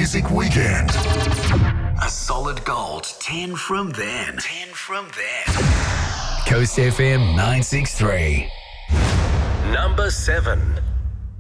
Music Weekend. A solid gold 10 from then. 10 from then. Coast FM 963. Number 7.